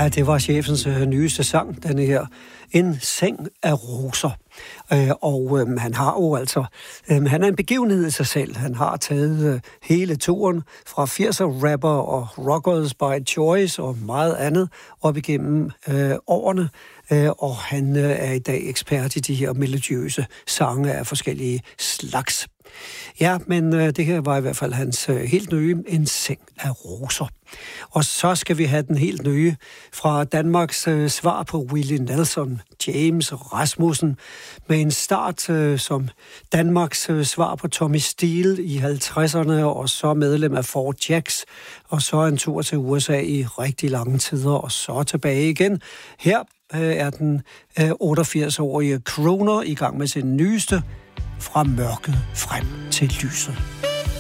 Ja, det var chefens nyeste sang, denne her. En seng af roser. Han har jo altså... han er en begivenhed i sig selv. Han har taget hele turen fra 80'er-rapper og rockers by choice og meget andet op igennem årene. Og han er i dag ekspert i de her melodiøse sange af forskellige slags. Ja, men det her var i hvert fald hans helt nye, En seng af roser. Og så skal vi have den helt nye fra Danmarks svar på Willie Nelson, James Rasmussen, med en start som Danmarks svar på Tommy Steele i 50'erne, og så medlem af Four Jacks, og så en tur til USA i rigtig lange tider, og så tilbage igen. Her er den 88-årige crooner i gang med sin nyeste, Fra mørket frem til lyset.